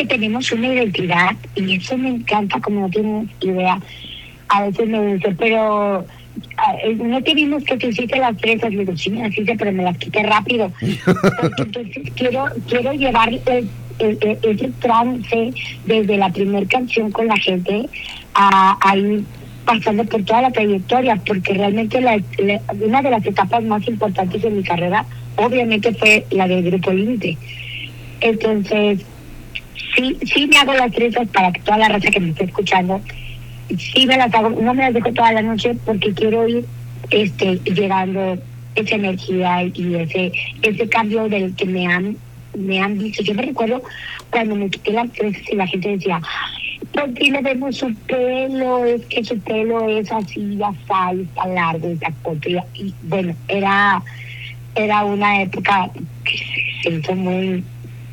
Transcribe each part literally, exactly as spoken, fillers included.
tenemos una identidad y eso me encanta, como no tienes idea. A veces me dice, pero no tenemos que te hiciste las fresas. Le digo, sí, me las hice, pero me las quité rápido. Porque entonces quiero, quiero llevar el, el, el, ese trance desde la primera canción con la gente a, a ir pasando por toda la trayectoria, porque realmente la, la, una de las etapas más importantes de mi carrera, obviamente, fue la del Grupo Límite. Entonces, sí, sí me hago las fresas para que toda la raza que me esté escuchando, sí me las hago, no me las dejo toda la noche porque quiero ir este llevando esa energía y ese ese cambio del que me han me han visto. Yo me recuerdo cuando me quité las fresas y la gente decía, ¿por qué le vemos su pelo? Es que su pelo es así, ya está, y está largo, y está corto. Y, y bueno, era era una época que se hizo muy,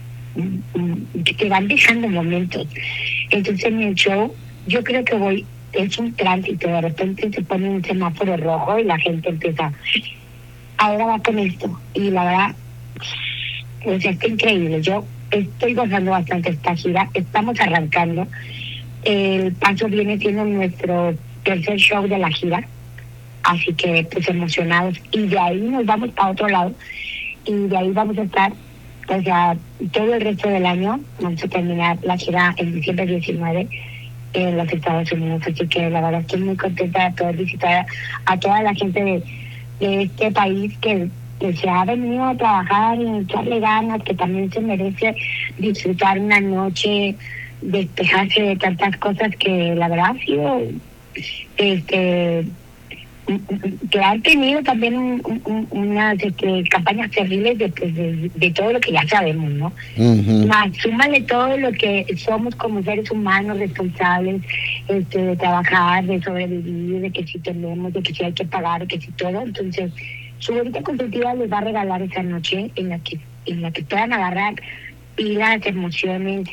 que te van dejando momentos. Entonces en el show yo creo que voy, es un tránsito, de repente se pone un semáforo rojo y la gente empieza, ahora va con esto. Y la verdad, pues está increíble. Yo estoy gozando bastante esta gira, estamos arrancando. El Paso viene siendo nuestro tercer show de la gira, así que pues emocionados. Y de ahí nos vamos para otro lado y de ahí vamos a estar, o sea, todo el resto del año. Vamos a terminar la gira en diciembre diecinueve en los Estados Unidos, así que la verdad estoy muy contenta de poder visitar a, a toda la gente de, de este país que, que se ha venido a trabajar y echarle ganas, que también se merece disfrutar una noche, despejarse de tantas cosas que la verdad ha sido este que han tenido también un, un, unas este, campañas terribles de, pues, de, de todo lo que ya sabemos, ¿no? Uh-huh. Más, súmale todo lo que somos como seres humanos responsables, este, de trabajar, de sobrevivir, de que si tenemos, de que si hay que pagar, de que si todo. Entonces, su bonita consentida les va a regalar esa noche en la que en la que puedan agarrar pilas, emociones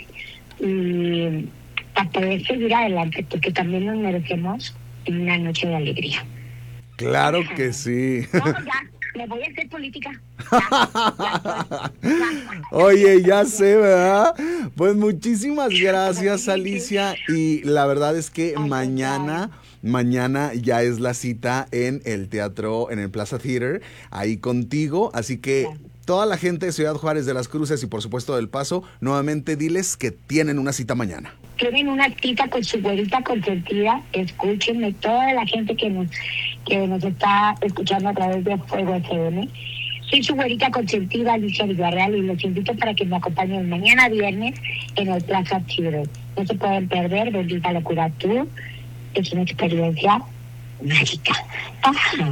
y para poder seguir adelante, porque también nos merecemos una noche de alegría. Claro que sí. No, ya, me voy a hacer política. Ya, ya, ya. Oye, ya sé, ¿verdad? Pues muchísimas gracias, Alicia. Y la verdad es que mañana, mañana ya es la cita en el teatro, en el Plaza Theater, ahí contigo. Así que toda la gente de Ciudad Juárez, de Las Cruces y por supuesto del Paso, nuevamente diles que tienen una cita mañana. Tienen una cita con su güerita consentida. Escúchenme, toda la gente que nos que nos está escuchando a través de Fuego F M. Soy su güerita consentida, Alicia Villarreal, y los invito para que me acompañen mañana viernes en el Plaza Theater. No se pueden perder, Bendita Locura Tour. Es una experiencia mágica. Ajá.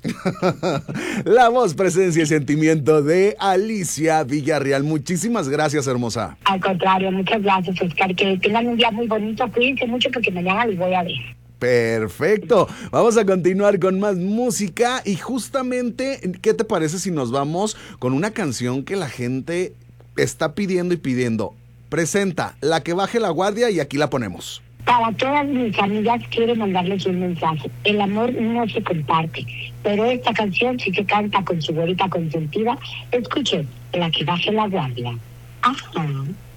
La voz, presencia y sentimiento de Alicia Villarreal. Muchísimas gracias, hermosa. Al contrario, muchas gracias, Oscar. Que tengan un día muy bonito. Cuídense mucho porque mañana les voy a ver. Perfecto. Vamos a continuar con más música y justamente, ¿qué te parece si nos vamos con una canción que la gente está pidiendo y pidiendo? Presenta La que baje la guardia y aquí la ponemos. Para todas mis amigas quiero mandarles un mensaje. El amor no se comparte, pero esta canción sí se canta con su güerita consentida. Escuchen, La que baje la guardia. Ajá.